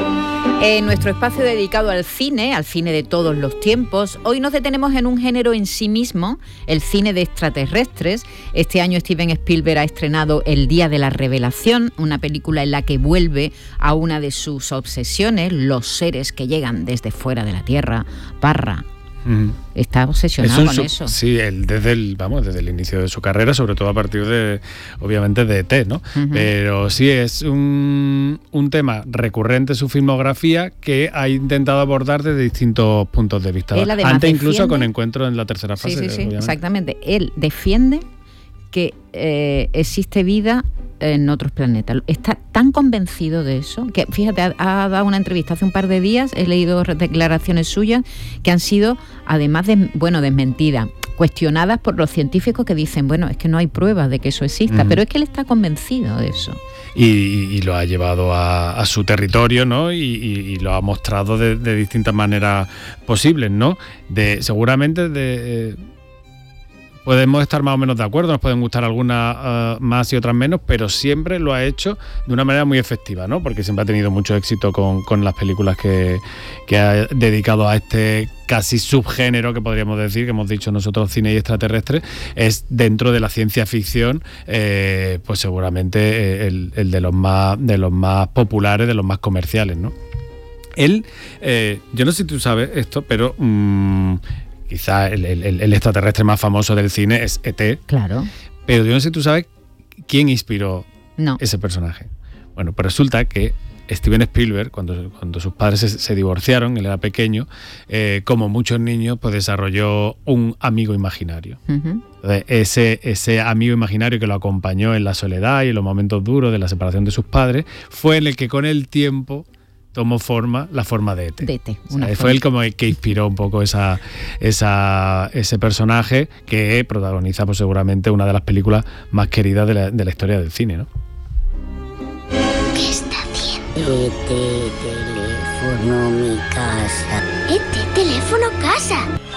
En nuestro espacio dedicado al cine de todos los tiempos, hoy nos detenemos en un género en sí mismo, el cine de extraterrestres. Este año Steven Spielberg ha estrenado El Día de la Revelación, una película en la que vuelve a una de sus obsesiones, los seres que llegan desde fuera de la Tierra. Parra. Está obsesionado con eso. Sí, desde el inicio de su carrera, sobre todo a partir de, obviamente, de E.T., ¿no? Uh-huh. Pero sí, es un tema recurrente en su filmografía que ha intentado abordar desde distintos puntos de vista. Antes incluso con Encuentro en la tercera fase. Sí, exactamente. Él defiende que existe vida en otros planetas. Está tan convencido de eso que, fíjate, ha dado una entrevista hace un par de días, he leído declaraciones suyas que han sido, además desmentidas, cuestionadas por los científicos que dicen, bueno, es que no hay pruebas de que eso exista, pero es que él está convencido de eso. Y lo ha llevado a su territorio, ¿no? Y lo ha mostrado de distintas maneras posibles, ¿no? Seguramente podemos estar más o menos de acuerdo, nos pueden gustar algunas más y otras menos, pero siempre lo ha hecho de una manera muy efectiva, ¿no? Porque siempre ha tenido mucho éxito con las películas que ha dedicado a este casi subgénero que podríamos decir, que hemos dicho nosotros, cine y extraterrestre, es dentro de la ciencia ficción, pues seguramente el de los más populares, de los más comerciales, ¿no? Él, yo no sé si tú sabes esto, pero quizá el extraterrestre más famoso del cine es E.T. Claro. Pero yo no sé si tú sabes quién inspiró ese personaje. Bueno, pues resulta que Steven Spielberg, cuando sus padres se divorciaron, él era pequeño, como muchos niños, pues desarrolló un amigo imaginario. Uh-huh. Entonces, ese amigo imaginario que lo acompañó en la soledad y en los momentos duros de la separación de sus padres, fue en el que con el tiempo tomó la forma de E.T. Fue él como el que inspiró un poco ese personaje que protagoniza, pues, seguramente una de las películas más queridas de la historia del cine, ¿no? ¿Qué está haciendo? E.T. teléfono mi casa. E.T. teléfono casa.